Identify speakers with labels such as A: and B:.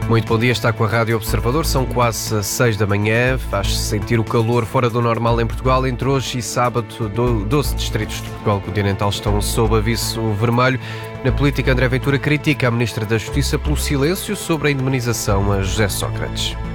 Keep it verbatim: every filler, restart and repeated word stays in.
A: Muito bom dia, está com a Rádio Observador, são quase seis da manhã, faz-se sentir o calor fora do normal em Portugal. Entre hoje e sábado, doze distritos de Portugal continental estão sob aviso vermelho. Na política, André Ventura critica a Ministra da Justiça pelo silêncio sobre a indemnização a José Sócrates.